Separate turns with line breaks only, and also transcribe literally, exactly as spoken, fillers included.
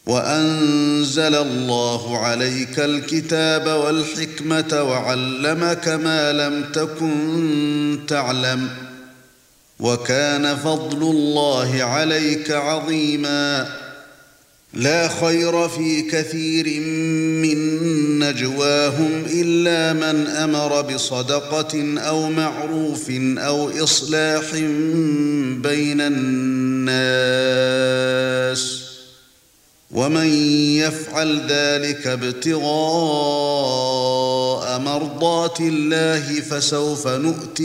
وأنزل الله عليك الكتاب والحكمة وعلمك ما لم تكن تعلم وكان فضل الله عليك عظيما لا خير في كثير من نجواهم إلا من أمر بصدقة أو معروف أو إصلاح بين الناس ومن يفعل ذلك ابتغاء مرضات الله فسوف نؤتيه